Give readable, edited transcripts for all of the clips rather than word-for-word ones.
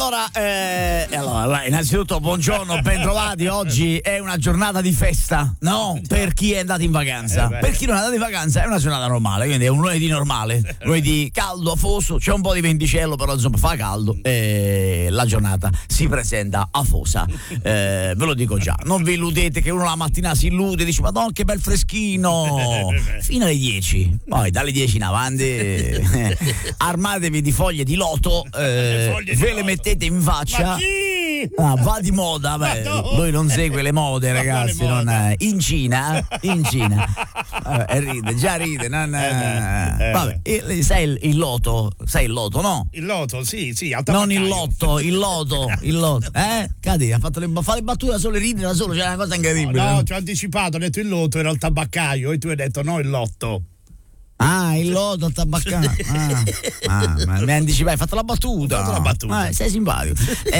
Allora, innanzitutto buongiorno, bentrovati. Oggi è una giornata di festa, no? Per chi è andato in vacanza. Per chi non è andato in vacanza è una giornata normale, quindi è un lunedì normale. Lunedì caldo, afoso, c'è un po' di venticello, però insomma fa caldo e la giornata si presenta afosa. Ve lo dico già, non vi illudete che uno la mattina si illude e dice madonna che bel freschino, fino alle 10, poi dalle 10 in avanti armatevi di foglie di loto, ve le mettete in faccia. Va di moda, lui non segue le mode, ragazzi. In Cina ride, vabbè, sai il loto, no? Il loto, sì, non il lotto, il loto. Cadi, ha fatto le battute da solo e ride da solo, c'è una cosa incredibile. No, ti ho anticipato, ho detto il loto era il tabaccaio e tu hai detto no, il lotto. Ah, il loto al tabaccaio. Ma mi anticipai, hai fatto la battuta. Sei simpatico.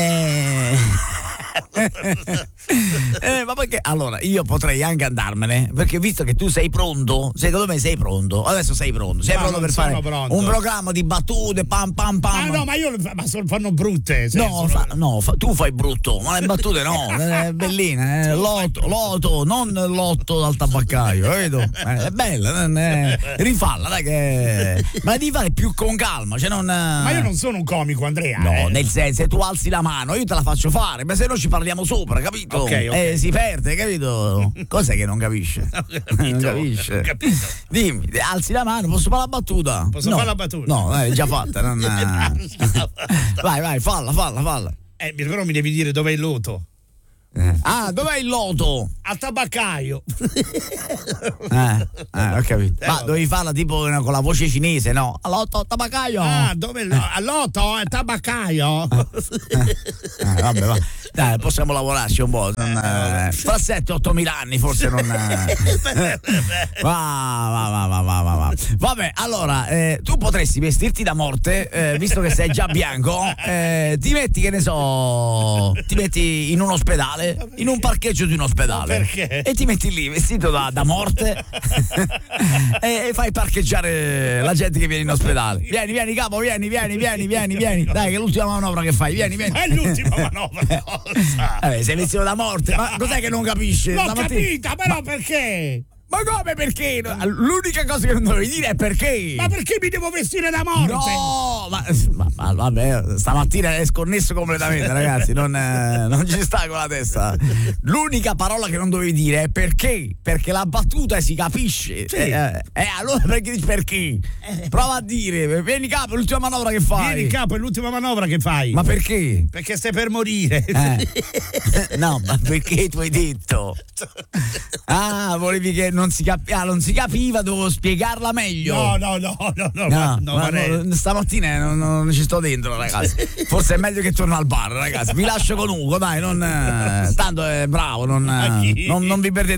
Ma perché allora io potrei anche andarmene, perché visto che tu sei pronto, secondo me sei pronto. Adesso sei pronto per fare un programma di battute pam. Ma io fanno brutte. Tu fai brutto, ma le battute no, è bellina, loto, non lotto dal tabaccaio, capito? È bella, rifalla, dai, che ma devi fare più con calma, cioè non. Ma io non sono un comico, Andrea. No, nel senso, se tu alzi la mano io te la faccio fare, ma se no ci parliamo sopra, capito? Okay. Si perde, capito? Cos'è che non capisce? Non capisce. Capito. Dimmi, alzi la mano, posso fare la battuta? Fare la battuta? No, è già fatta. Vai, falla. Però mi devi dire dov'è il loto. Dov'è il loto? Al tabaccaio. Ho capito. Ma dovevi farla tipo con la voce cinese, no? All'otto, tabaccaio. Dove all'otto è tabaccaio. Vabbè, va. Dai, possiamo lavorarci un po'. Fra 7-8 mila anni forse non. Va. Vabbè, allora, tu potresti vestirti da morte, visto che sei già bianco, ti metti, che ne so, in un ospedale. In un parcheggio di un ospedale. Perché? E ti metti lì vestito da morte e fai parcheggiare la gente che viene in ospedale. Vieni capo, vieni. Dai, che è l'ultima manovra che fai, vieni. È l'ultima manovra. Sei vestito da morte, ma cos'è che non capisce? L'ho capita, però perché? Ma come perché? L'unica cosa che non dovevi dire è perché. Ma perché mi devo vestire da morte? No, ma vabbè, stamattina è sconnesso completamente, ragazzi, non ci sta con la testa. L'unica parola che non dovevi dire è perché, perché la battuta si capisce. Sì. Allora perché? Prova a dire, vieni capo, è l'ultima manovra che fai. Vieni capo, è l'ultima manovra che fai. Ma perché? Perché stai per morire. No, ma perché tu hai detto? Volevi che non si capiva, dovevo spiegarla meglio. No, stamattina non ci sto dentro, ragazzi. Forse è meglio che torno al bar, ragazzi. Vi lascio con Ugo, dai, tanto è bravo, non vi perdete